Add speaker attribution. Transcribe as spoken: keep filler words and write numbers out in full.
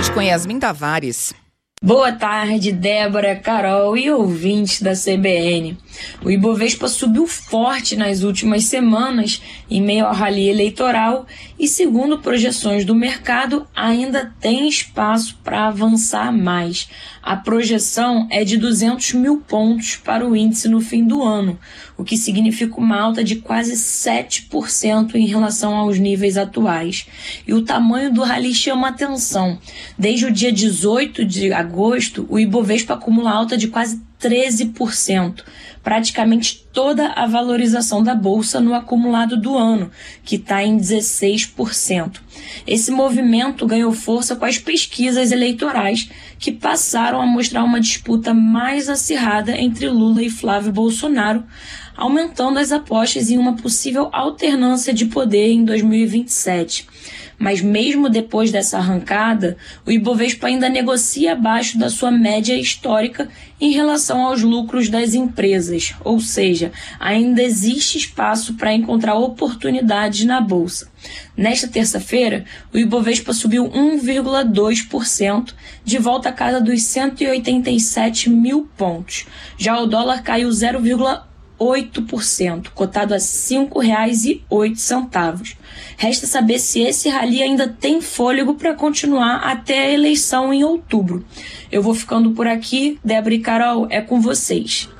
Speaker 1: tarde com Yasmin Tavares.
Speaker 2: Boa tarde, Débora, Carol e ouvintes da C B N. O Ibovespa subiu forte nas últimas semanas em meio ao rally eleitoral e, segundo projeções do mercado, ainda tem espaço para avançar mais. A projeção é de duzentos mil pontos para o índice no fim do ano, o que significa uma alta de quase sete por cento em relação aos níveis atuais. E o tamanho do rally chama atenção. Desde o dia dezoito de agosto, o Ibovespa acumula alta de quase treze por cento, praticamente toda a valorização da Bolsa no acumulado do ano, que está em dezesseis por cento. Esse movimento ganhou força com as pesquisas eleitorais, que passaram a mostrar uma disputa mais acirrada entre Lula e Flávio Bolsonaro, aumentando as apostas em uma possível alternância de poder em dois mil e vinte e sete. Mas mesmo depois dessa arrancada, o Ibovespa ainda negocia abaixo da sua média histórica em relação aos lucros das empresas, ou seja, ainda existe espaço para encontrar oportunidades na Bolsa. Nesta terça-feira, o Ibovespa subiu um vírgula dois por cento, de volta à casa dos cento e oitenta e sete mil pontos. Já o dólar caiu zero vírgula oito por cento, cotado a cinco reais e oito centavos. Resta saber se esse rally ainda tem fôlego para continuar até a eleição em outubro. Eu vou ficando por aqui. Débora e Carol, é com vocês.